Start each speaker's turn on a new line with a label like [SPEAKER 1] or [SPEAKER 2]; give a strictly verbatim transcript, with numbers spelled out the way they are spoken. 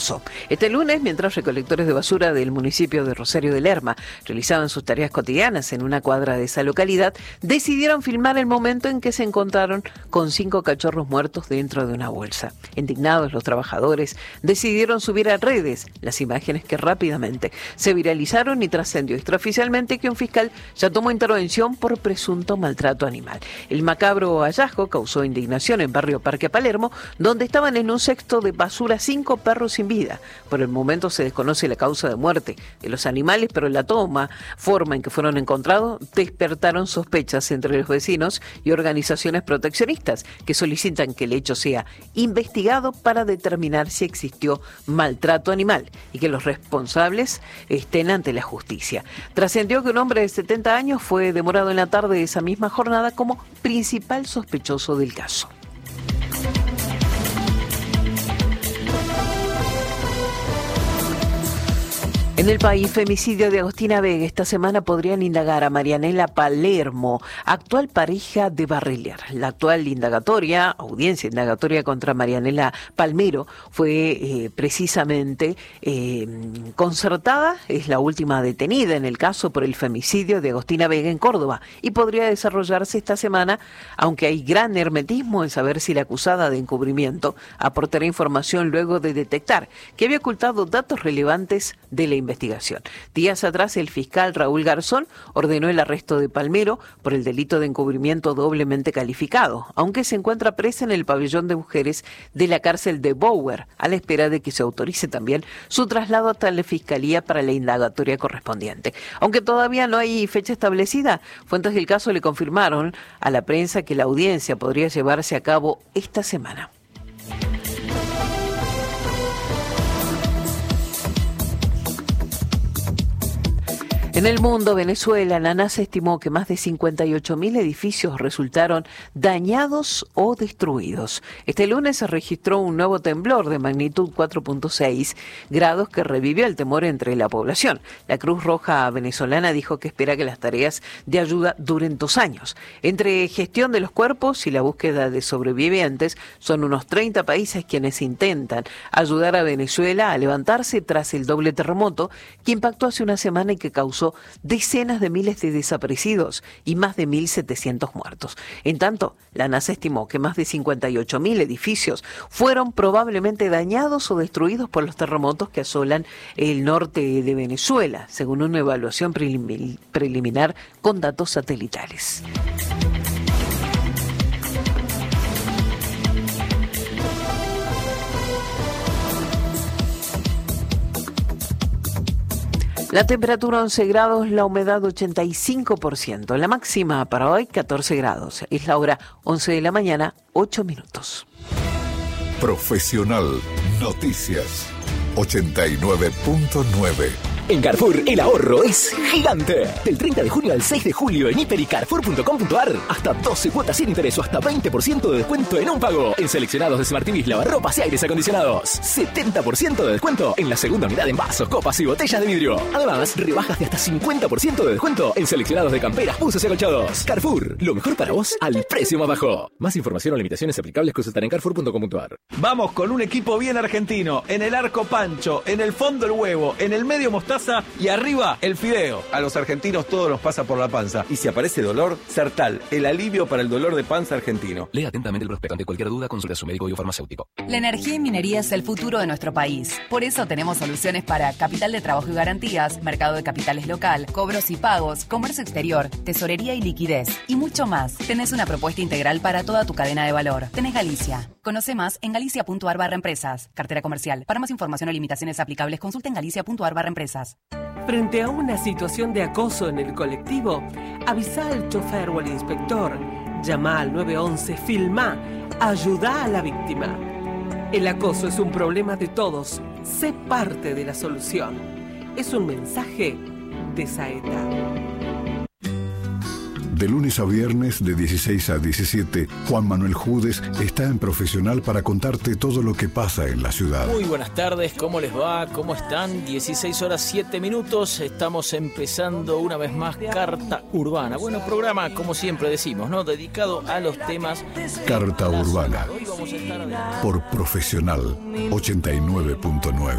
[SPEAKER 1] Este lunes, mientras recolectores de basura del municipio de Rosario de Lerma realizaban sus tareas cotidianas en una cuadra de esa localidad, decidieron filmar el momento en que se encontraron con cinco cachorros muertos dentro de una bolsa. Indignados, los trabajadores decidieron subir a redes las imágenes que rápidamente se viralizaron y trascendió extraoficialmente que un fiscal ya tomó intervención por presunto maltrato animal. El macabro hallazgo causó indignación en barrio Parque Palermo, donde estaban en un cesto de basura cinco perros sin vida. Por el momento se desconoce la causa de muerte de los animales, pero la toma, forma en que fueron encontrados, despertaron sospechas entre los vecinos y organizaciones proteccionistas que solicitan que el hecho sea investigado para determinar si existió maltrato animal y que los responsables estén ante la justicia. Trascendió que un hombre de setenta años fue demorado en la tarde de esa misma jornada como principal sospechoso del caso. En el país, femicidio de Agostina Vega. Esta semana podrían indagar a Marianela Palermo, actual pareja de Barreler. La actual indagatoria, audiencia indagatoria contra Marianela Palmero, fue eh, precisamente eh, concertada. Es la última detenida en el caso por el femicidio de Agostina Vega en Córdoba y podría desarrollarse esta semana, aunque hay gran hermetismo en saber si la acusada de encubrimiento aportará información luego de detectar que había ocultado datos relevantes de la investigación. investigación. Días atrás, el fiscal Raúl Garzón ordenó el arresto de Palmero por el delito de encubrimiento doblemente calificado, aunque se encuentra presa en el pabellón de mujeres de la cárcel de Bower, a la espera de que se autorice también su traslado hasta la Fiscalía para la indagatoria correspondiente. Aunque todavía no hay fecha establecida, fuentes del caso le confirmaron a la prensa que la audiencia podría llevarse a cabo esta semana. En el mundo, Venezuela, la NASA estimó que más de cincuenta y ocho mil edificios resultaron dañados o destruidos. Este lunes se registró un nuevo temblor de magnitud cuatro punto seis grados que revivió el temor entre la población. La Cruz Roja venezolana dijo que espera que las tareas de ayuda duren dos años. Entre gestión de los cuerpos y la búsqueda de sobrevivientes, son unos treinta países quienes intentan ayudar a Venezuela a levantarse tras el doble terremoto que impactó hace una semana y que causó decenas de miles de desaparecidos y más de mil setecientos muertos. En tanto, la NASA estimó que más de cincuenta y ocho mil edificios fueron probablemente dañados o destruidos por los terremotos que asolan el norte de Venezuela, según una evaluación prelim- preliminar con datos satelitales. La temperatura once grados, la humedad ochenta y cinco por ciento. La máxima para hoy catorce grados. Es la hora once de la mañana, ocho minutos.
[SPEAKER 2] Profesional Noticias ochenta y nueve punto nueve.
[SPEAKER 3] En Carrefour, el ahorro es gigante. Del treinta de junio al seis de julio en hiper y carrefour punto com punto ar. Hasta doce cuotas sin interés o hasta veinte por ciento de descuento en un pago. En seleccionados de Smart T Vs, lavarropas y aires acondicionados. setenta por ciento de descuento en la segunda unidad en vasos, copas y botellas de vidrio. Además, rebajas de hasta cincuenta por ciento de descuento en seleccionados de camperas, buzos y acolchados. Carrefour, lo mejor para vos al precio más bajo. Más información o limitaciones aplicables consultar en carrefour punto com punto ar.
[SPEAKER 4] Vamos con un equipo bien argentino. En el arco Pancho, en el fondo el huevo, en el medio mostaza y arriba el fideo. A los argentinos todo nos pasa por la panza. Y si aparece dolor, Sertal, el alivio para el dolor de panza argentino.
[SPEAKER 5] Lea atentamente el prospecto. Ante cualquier duda, consulte a su médico y o farmacéutico.
[SPEAKER 6] La energía y minería es el futuro de nuestro país. Por eso tenemos soluciones para capital de trabajo y garantías, mercado de capitales local, cobros y pagos, comercio exterior, tesorería y liquidez, y mucho más. Tenés una propuesta integral para toda tu cadena de valor. Tenés Galicia. Conoce más en galicia punto ar barra empresas. Cartera comercial. Para más información o limitaciones aplicables, consulta en galicia punto ar barra empresas.
[SPEAKER 7] Frente a una situación de acoso en el colectivo, avisa al chofer o al inspector, llama al nueve once, filma, ayuda a la víctima. El acoso es un problema de todos, sé parte de la solución. Es un mensaje de Saeta.
[SPEAKER 2] De lunes a viernes, de dieciséis a diecisiete, Juan Manuel Judes está en Profesional para contarte todo lo que pasa en la ciudad.
[SPEAKER 8] Muy buenas tardes, ¿cómo les va? ¿Cómo están? dieciséis horas siete minutos, estamos empezando una vez más Carta Urbana. Bueno, programa, como siempre decimos, ¿no? Dedicado a los temas...
[SPEAKER 2] Carta Urbana,
[SPEAKER 8] Hoy vamos a estar...
[SPEAKER 2] por Profesional ochenta y nueve punto nueve.